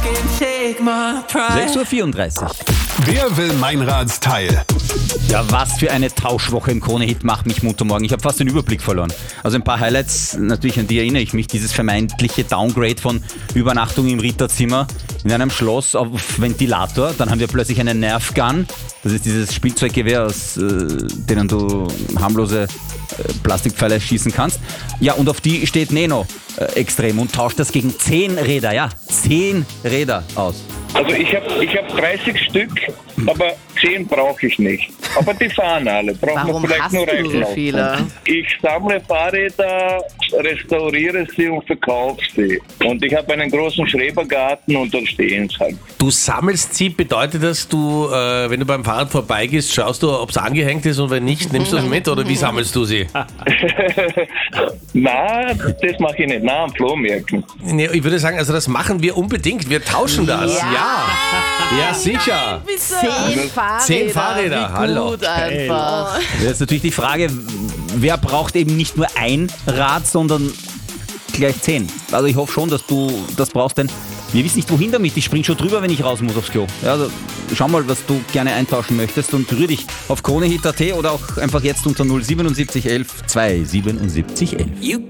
6:34 Uhr. Wer will Meinrads Teil? Ja, was für eine Tauschwoche im Krone-Hit macht mich munter morgen. Ich habe fast den Überblick verloren. Also ein paar Highlights, natürlich an die erinnere ich mich. Dieses vermeintliche Downgrade von Übernachtung im Ritterzimmer in einem Schloss auf Ventilator. Dann haben wir plötzlich eine Nerfgun. Das ist dieses Spielzeuggewehr, aus denen du harmlose Plastikpfeile schießen kannst. Ja, und auf die steht Neno extrem und tauscht das gegen 10 Räder. Ja, 10 Räder aus. Also ich hab 30 Stück, aber 10 brauche ich nicht. Aber die fahren alle. Braucht man Warum vielleicht hast nur du so reinlaufen. viele? Ich sammle Fahrräder, restauriere sie und verkaufe sie. Und ich habe einen großen Schrebergarten und dann stehen sie halt. Du sammelst sie, bedeutet das, du, wenn du beim Fahrrad vorbeigehst, schaust du, ob es angehängt ist und wenn nicht, nimmst du es mit oder wie sammelst du sie? Na, das mache ich nicht. Na, am Flohmärkten. Nee, ich würde sagen, also das machen wir unbedingt. Wir tauschen das. Ja sicher. 10 Fahrräder. 10 Fahrräder, Wie hallo. gut einfach. Das ist natürlich die Frage, wer braucht eben nicht nur ein Rad, sondern gleich 10. Also ich hoffe schon, dass du das brauchst, denn wir wissen nicht, wohin damit. Ich spring schon drüber, wenn ich raus muss aufs Klo. Ja, also schau mal, was du gerne eintauschen möchtest und rühr dich auf KroneHit.at oder auch einfach jetzt unter 07711 27711.